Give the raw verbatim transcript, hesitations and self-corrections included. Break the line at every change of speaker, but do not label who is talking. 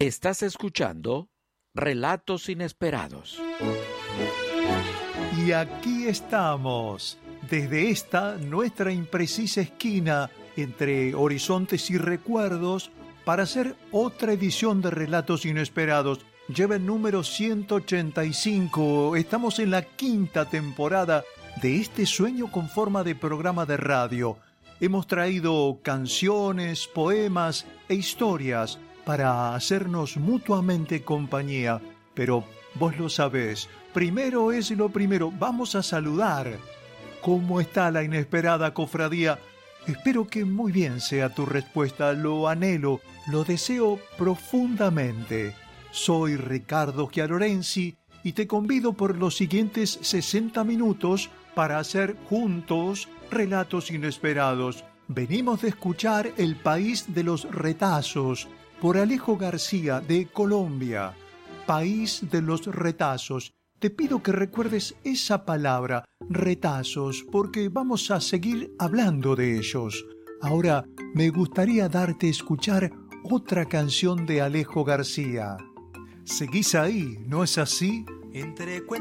Estás escuchando Relatos Inesperados.
Y aquí estamos, desde esta nuestra imprecisa esquina entre horizontes y recuerdos, para hacer otra edición de Relatos Inesperados. Lleva el número ciento ochenta y cinco. Estamos en la quinta temporada de este sueño con forma de programa de radio. Hemos traído canciones, poemas e historias para hacernos mutuamente compañía. Pero vos lo sabés, primero es lo primero. Vamos a saludar. ¿Cómo está la inesperada cofradía? Espero que muy bien sea tu respuesta. Lo anhelo, lo deseo profundamente. Soy Ricardo Chiarorensi y te convido por los siguientes sesenta minutos para hacer juntos Relatos Inesperados. Venimos de escuchar El País de los Retazos por Alejo García de Colombia. País de los Retazos. Te pido que recuerdes esa palabra, retazos, porque vamos a seguir hablando de ellos. Ahora me gustaría darte a escuchar otra canción de Alejo García. Seguís ahí, ¿no es así?
Entre